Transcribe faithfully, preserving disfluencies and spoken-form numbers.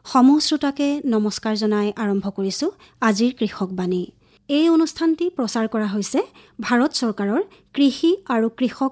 সমূহ শ্ৰোতাকে নমস্কাৰ জনাই আৰম্ভ কৰিছোঁ আজিৰ কৃষকবাণী। এই অনুষ্ঠানটি প্ৰচাৰ কৰা হৈছে ভাৰত চৰকাৰৰ কৃষি আৰু কৃষক